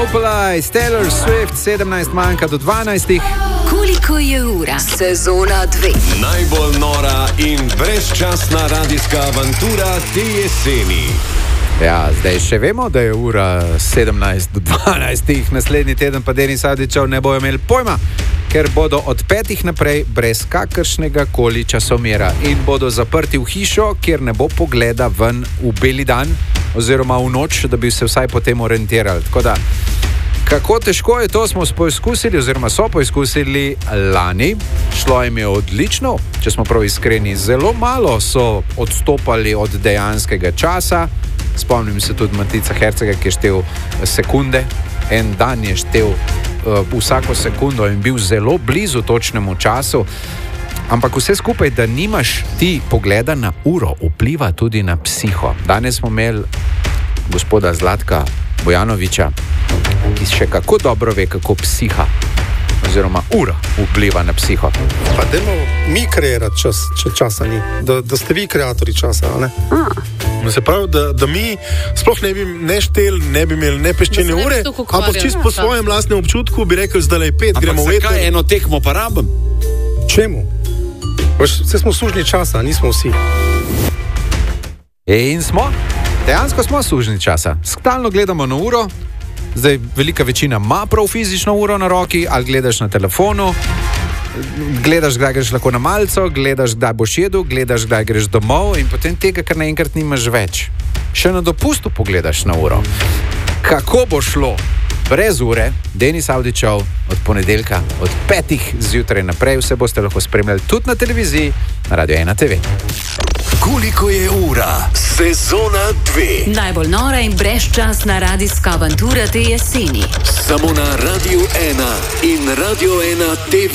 Opalize, Taylor Swift, 17 manjka do 12. Koliko je ura? Sezona 2. Najbolj nora in brezčasna radijska avantura te jeseni. Ja, zdaj še vemo, da je ura 17 do 12. Naslednji teden pa Denis Avdićev ne bojo imeli pojma, ker bodo od 5 naprej brez kakršnega koli časomera in bodo zaprti v hišo, kjer ne bo pogleda ven v beli dan oziroma v noč, da bi se vsaj potem orientirali. Tako da, kako težko je to, smo poizkusili oziroma so poizkusili lani. Šlo jim je odlično, če smo prav iskreni. Zelo malo so odstopali od dejanskega časa. Spomnim se tudi Matica Hercega, ki je štel sekunde. En dan je štel vsako sekundo in bil zelo blizu točnemu času. Ampak vse skupaj, da nimaš ti pogleda na uro, vpliva tudi na psiho. Danes smo imeli gospoda Zlatka Bojanovića, ki še kako dobro ve, kako psiha oziroma ura vpliva na psiho. Pa dajmo mi kreirati čas, če časa ni. Da ste vi kreatorji časa, ne? Se pravi, da mi sploh ne bi šteli, ne bi imeli ne peščene ure, ampak čisto po svojem lastnem občutku bi rekel, zdaj je 5, gremo v eter. Ampak zakaj eno tekmo pa rabim? Čemu? Vse smo sužnji časa, nismo vsi. In smo, dejansko smo sužnji časa. Stalno gledamo na uro. Zdaj, velika večina ima prav fizično uro na roki, ali gledaš na telefonu, gledaš, kdaj greš lahko na malco, gledaš, kdaj boš jedel, gledaš, kdaj greš domov in potem tega, kar naenkrat nimaš več. Še na dopustu pogledaš na uro. Kako bo šlo brez ure? Denis Avdićev od ponedeljka, od 5 zjutraj naprej, vse boste lahko spremljali tudi na televiziji, na Radio 1 TV. Koliko je ura? Sezona 2. Najbolj nora in brezčasna radijska avantura te jeseni. Samo na Radio 1 in Radio 1 TV.